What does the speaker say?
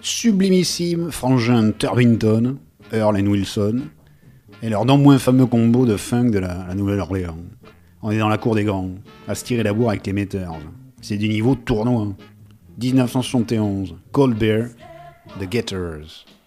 sublimissime frangin Turbington, Earl and Wilson, et leur non moins fameux combo de funk de la Nouvelle-Orléans. On est dans la cour des grands, à se tirer la bourre avec les metteurs. C'est du niveau tournoi. 1971, Cold Beer, The Getters.